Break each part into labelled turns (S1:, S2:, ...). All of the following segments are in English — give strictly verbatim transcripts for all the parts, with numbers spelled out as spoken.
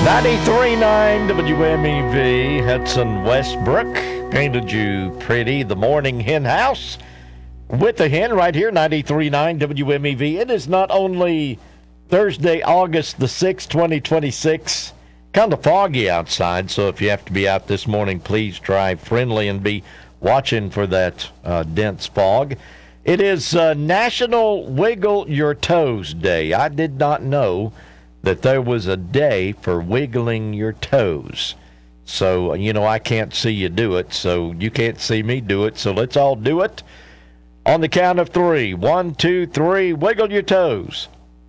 S1: ninety-three point nine W M E V, Hudson Westbrook, painted you pretty. The Morning Hen House with the hen right here, ninety-three point nine W M E V. It is not only Thursday, August the sixth, twenty twenty-six, kind of foggy outside, so if you have to be out this morning, please drive friendly and be watching for that uh, dense fog. It is uh, National Wiggle Your Toes Day. I did not know that there was a day for wiggling your toes. So, you know, I can't see you do it, so you can't see me do it. So let's all do it on the count of three. One, two, three, wiggle your toes.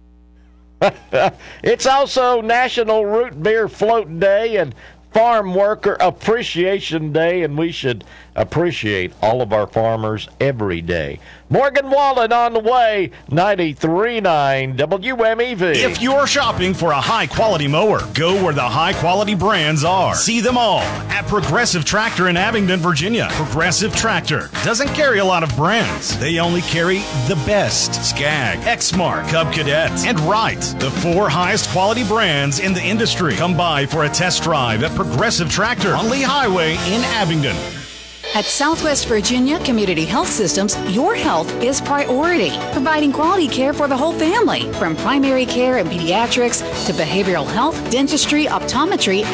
S1: It's also National Root Beer Float Day and Farm Worker Appreciation Day, and we should appreciate all of our farmers every day. Morgan Wallen on the way, ninety-three point nine W M E V.
S2: If you're shopping for a high-quality mower, go where the high-quality brands are. See them all at Progressive Tractor in Abingdon, Virginia. Progressive Tractor doesn't carry a lot of brands. They only carry the best. Skag, Exmark, Cub Cadet, and Wright. The four highest quality brands in the industry. Come by for a test drive at Progressive Tractor on Lee Highway in Abingdon.
S3: At Southwest Virginia Community Health Systems, your health is priority, providing quality care for the whole family, from primary care and pediatrics to behavioral health, dentistry, optometry,